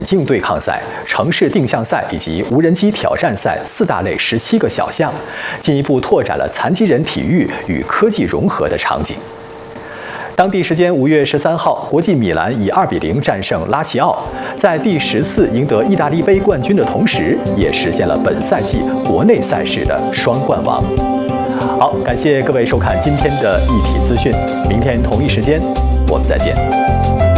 境对抗赛、城市定向赛以及无人机挑战赛4大类17个小项，进一步拓展了残疾人体育与科技融合的场景。当地时间5月13号，国际米兰以2-0战胜拉齐奥，在第14赢得意大利杯冠军的同时，也实现了本赛季国内赛事的双冠王。好，感谢各位收看今天的一体资讯，明天同一时间我们再见。